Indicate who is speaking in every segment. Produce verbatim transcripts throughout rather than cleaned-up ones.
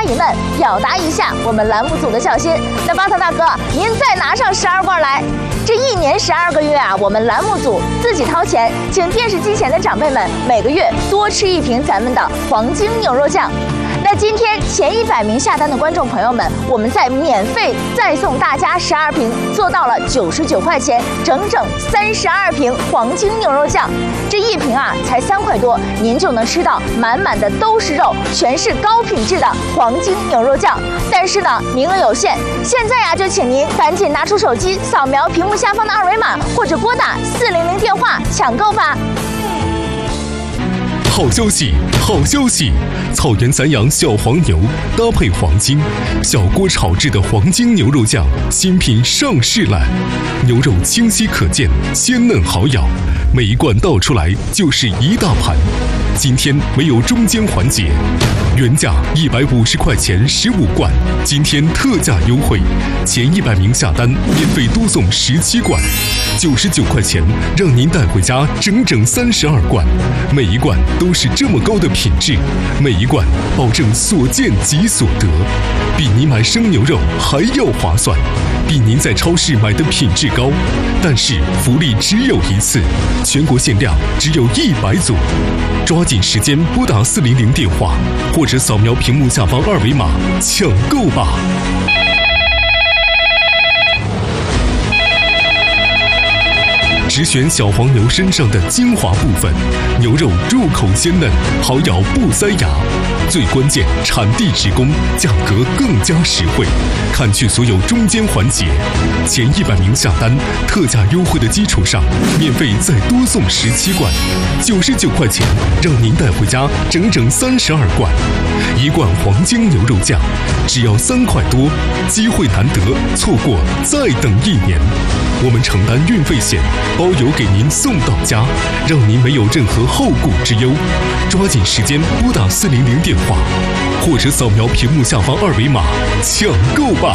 Speaker 1: 迷们表达一下我们栏目组的孝心。那巴特大哥，您再拿上十二罐来。这一年十二个月啊，我们栏目组自己掏钱，请电视机前的长辈们每个月多吃一瓶咱们的黄金牛肉酱。那今天前一百名下单的观众朋友们，我们再免费再送大家十二瓶，做到了九十九块钱，整整三十二瓶黄金牛肉酱。这一瓶啊才三块多，您就能吃到满满的都是肉，全是高品质的黄金牛肉酱。但是呢，名额有限，现在呀、啊、就请您赶紧拿出手机，扫描屏幕下方的二维码，或者拨打四零零电话抢购吧。
Speaker 2: 好消息，好消息！草原散养小黄牛搭配黄金，小锅炒制的黄金牛肉酱新品上市了。牛肉清晰可见，鲜嫩好咬，每一罐倒出来就是一大盘。今天没有中间环节，原价一百五十块钱十五罐，今天特价优惠，前一百名下单免费多送十七罐，九十九块钱让您带回家整整三十二罐，每一罐都是这么高的品质，每一罐保证所见即所得，比你买生牛肉还要划算，比您在超市买的品质高。但是福利只有一次，全国限量只有一百组，抓紧时间拨打四零零电话，或者扫描屏幕下方二维码抢购吧。只选小黄牛身上的精华部分，牛肉入口鲜嫩，好咬不塞牙。最关键，产地直供，价格更加实惠。砍去所有中间环节，前一百名下单，特价优惠的基础上，免费再多送十七罐，九十九块钱让您带回家整整三十二罐。一罐黄金牛肉酱只要三块多，机会难得，错过再等一年。我们承担运费险，包邮给您送到家，让您没有任何后顾之忧。抓紧时间拨打四零零电话，或者扫描屏幕下方二维码抢购吧。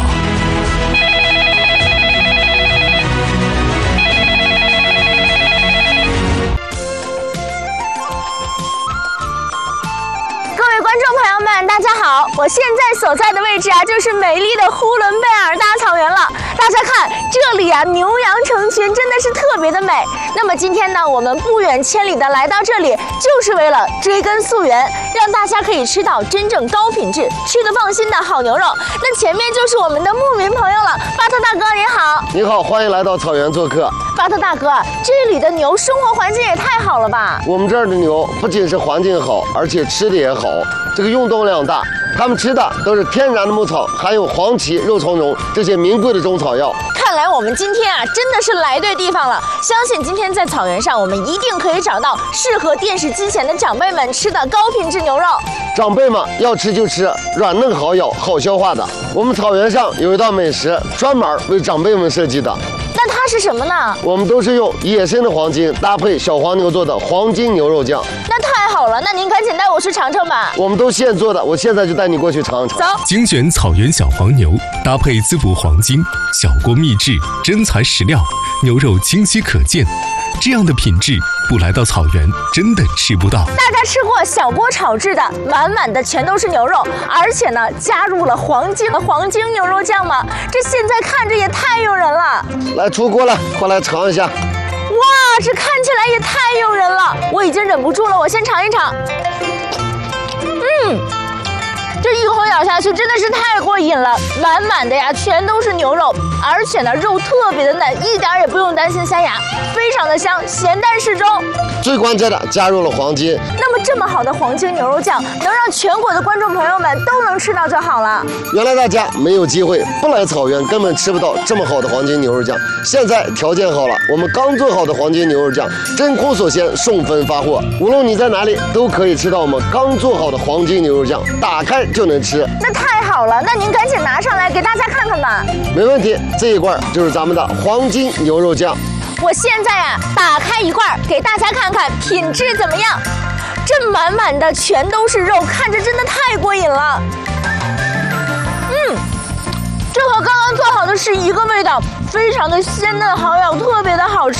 Speaker 1: 大家好，我现在所在的位置啊，就是美丽的呼伦贝尔大草原了。大家看，这里啊，牛羊成群，真的是特别的美。那么今天呢，我们不远千里的来到这里，就是为了追根溯源，让大家可以吃到真正高品质、吃得放心的好牛肉。那前面就是我们的牧民朋友了，巴特大哥您好。
Speaker 3: 你好，欢迎来到草原做客。
Speaker 1: 巴特大哥，这里的牛生活环境也太好了吧？
Speaker 3: 我们这儿的牛不仅是环境好，而且吃的也好，这个运动量大。他们吃的都是天然的牧草，含有黄芪、肉苁蓉这些名贵的中草药。
Speaker 1: 看来我们今天啊，真的是来对地方了。相信今天在草原上，我们一定可以找到适合电视机前的长辈们吃的高品质牛肉。
Speaker 3: 长辈们要吃就吃软嫩好咬、好消化的。我们草原上有一道美食，专门为长辈们设计的。
Speaker 1: 那它是什么呢？
Speaker 3: 我们都是用野生的黄金搭配小黄牛做的黄金牛肉酱。
Speaker 1: 那太好了，那您赶紧带我去尝尝吧。
Speaker 3: 我们都现做的，我现在就带你过去尝尝。
Speaker 1: 走，
Speaker 2: 精选草原小黄牛，搭配滋补黄金，小锅秘制，真材实料，牛肉清晰可见。这样的品质，不来到草原真的吃不到。
Speaker 1: 大家吃过小锅炒制的，满满的全都是牛肉，而且呢加入了黄金的黄金牛肉酱吗？这现在看着也太诱人了。
Speaker 3: 来出锅了，快来尝一下。
Speaker 1: 哇，这看起来也太诱人了，我已经忍不住了，我先尝一尝。嗯。这一口咬下去真的是太过瘾了，满满的呀全都是牛肉，而且呢肉特别的嫩，一点也不用担心塞牙，非常的香，咸淡适中。
Speaker 3: 最关键的加入了黄金。
Speaker 1: 那么这么好的黄金牛肉酱，能让全国的观众朋友们都能吃到就好了。
Speaker 3: 原来大家没有机会，不来草原根本吃不到这么好的黄金牛肉酱。现在条件好了，我们刚做好的黄金牛肉酱真空锁鲜，送分发货，无论你在哪里都可以吃到我们刚做好的黄金牛肉酱，打开就能吃。
Speaker 1: 那太好了，那您赶紧拿上来给大家看看吧。
Speaker 3: 没问题，这一罐就是咱们的黄金牛肉酱。
Speaker 1: 我现在啊打开一罐给大家看看品质怎么样。这满满的全都是肉，看着真的太过瘾了。嗯，这和刚刚做好的是一个味道，非常的鲜嫩好咬，特别的好吃。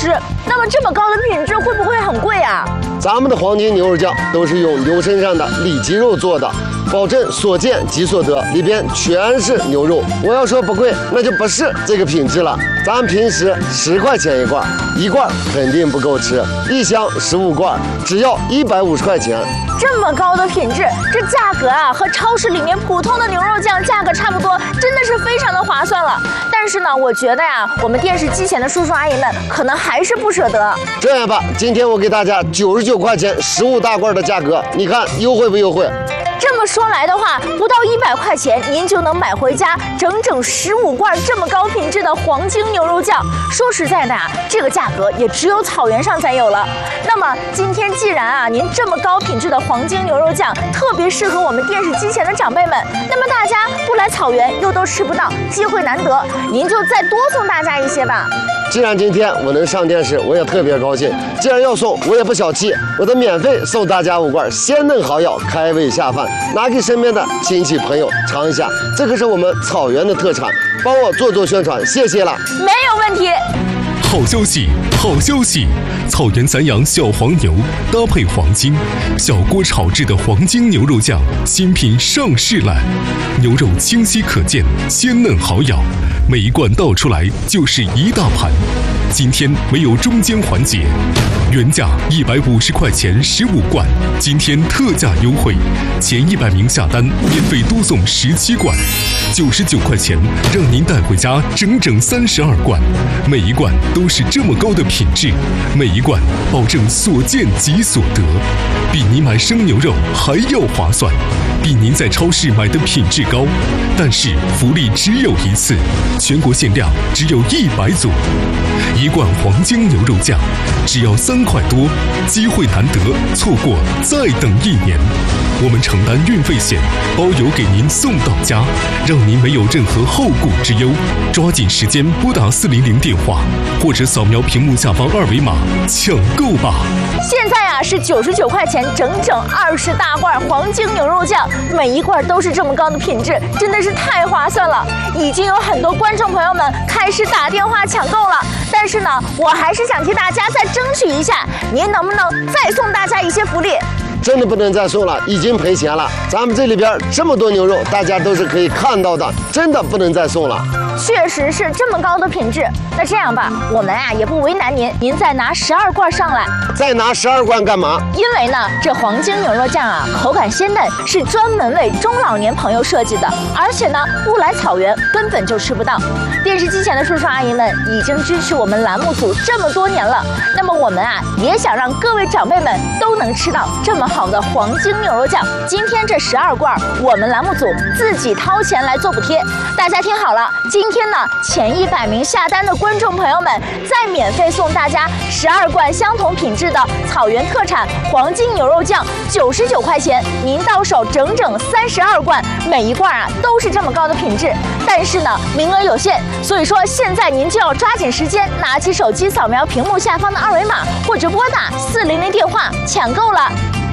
Speaker 1: 那么这么高的品质会不会很贵啊？
Speaker 3: 咱们的黄金牛肉酱都是用牛身上的里脊肉做的，保证所见即所得，里边全是牛肉。我要说不贵，那就不是这个品质了。咱们平时十块钱一罐，一罐肯定不够吃，一箱十五罐，只要一百五十块钱。
Speaker 1: 这么高的品质，这价格啊和超市里面普通的牛肉酱价格差不多，真的是非常的划算了。但是呢，我觉得呀，我们电视机前的叔叔阿姨们可能还是不舍得。
Speaker 3: 这样吧，今天我给大家九十九块钱十五大罐的价格，你看优惠不优惠？
Speaker 1: 这么说来的话，不到一百块钱，您就能买回家整整十五罐这么高品质的黄金牛肉酱。说实在的啊，这个价格也只有草原上才有了。那么今天既然啊，您这么高品质的黄金牛肉酱特别适合我们电视机前的长辈们，那么大家不来草原又都吃不到，机会难得，您就再多送大家一些吧。
Speaker 3: 既然今天我能上电视，我也特别高兴。既然要送，我也不小气，我的免费送大家五罐鲜嫩好咬、开胃下饭，拿给身边的亲戚朋友尝一下。这可是我们草原的特产，帮我做做宣传，谢谢了。
Speaker 1: 没有问题。
Speaker 2: 好消息，好消息！草原散养小黄牛搭配黄金，小锅炒制的黄金牛肉酱新品上市了。牛肉清晰可见，鲜嫩好咬，每一罐倒出来就是一大盘。今天没有中间环节，原价一百五十块钱十五罐，今天特价优惠，前一百名下单免费多送十七罐，九十九块钱让您带回家整整三十二罐，每一罐都是这么高的品质，每一罐保证所见即所得，比您买生牛肉还要划算，比您在超市买的品质高。但是福利只有一次，全国限量只有一百组。一罐黄金牛肉酱只要三块多，机会难得，错过再等一年。我们承担运费险，包邮给您送到家，让您没有任何后顾之忧。抓紧时间拨打四零零电话，或者扫描屏幕下方二维码抢购吧。
Speaker 1: 现在啊是九十九块钱，整整二十大罐黄金牛肉酱，每一罐都是这么高的品质，真的是太划算了。已经有很多观众朋友们开始打电话抢购了，但是呢，我还是想替大家再争取一下，您能不能再送大家一些福利？
Speaker 3: 真的不能再送了，已经赔钱了。咱们这里边这么多牛肉，大家都是可以看到的，真的不能再送了。
Speaker 1: 确实是这么高的品质。那这样吧，我们啊也不为难您，您再拿十二罐上来。
Speaker 3: 再拿十二罐干嘛？
Speaker 1: 因为呢，这黄金牛肉酱啊，口感鲜嫩，是专门为中老年朋友设计的，而且呢，不来草原根本就吃不到。电视机前的叔叔阿姨们已经支持我们栏目组这么多年了，那么我们啊也想让各位长辈们都能吃到这么好的黄金牛肉酱。今天这十二罐，我们栏目组自己掏钱来做补贴。大家听好了，今天呢，前一百名下单的观众朋友们，再免费送大家十二罐相同品质的草原特产黄金牛肉酱，九十九块钱，您到手整整三十二罐，每一罐啊都是这么高的品质。但是呢，名额有限，所以说现在您就要抓紧时间，拿起手机扫描屏幕下方的二维码，或者拨打四零零电话抢购了。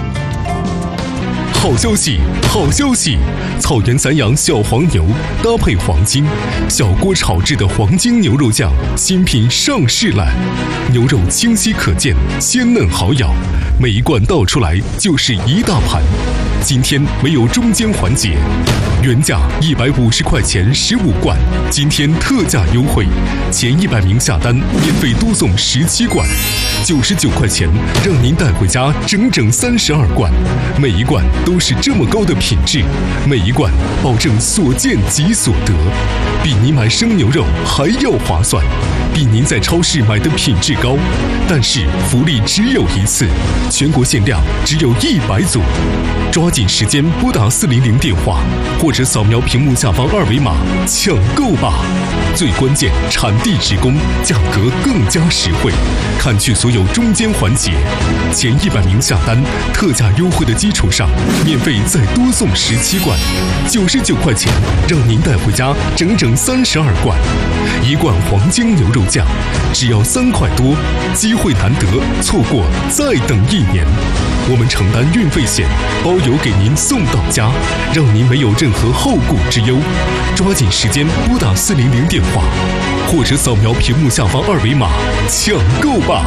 Speaker 2: 好消息，好消息！草原散养小黄牛搭配黄金，小锅炒制的黄金牛肉酱新品上市了。牛肉清晰可见，鲜嫩好咬，每一罐倒出来就是一大盘。今天没有中间环节，原价一百五十块钱十五罐，今天特价优惠，前一百名下单免费多送十七罐，九十九块钱让您带回家整整三十二罐，每一罐都是这么高的品质，每一罐保证所见即所得，比您买生牛肉还要划算，比您在超市买的品质高。但是福利只有一次，全国限量只有一百组。抓紧时间拨打四零零电话，或者扫描屏幕下方二维码抢购吧。最关键，产地直供，价格更加实惠。看去所有中间环节，前一百名下单，特价优惠的基础上，免费再多送十七罐，九十九块钱让您带回家整整三十二罐。一罐黄金牛肉酱只要三块多，机会难得，错过再等一年。我们承担运费险，包邮给您送到家，让您没有任何后顾之忧。抓紧时间拨打四零零电话， 或者扫描屏幕下方二维码抢购吧。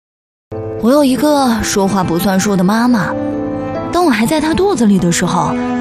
Speaker 4: 我有一个说话不算数的妈妈，当我还在她肚子里的时候，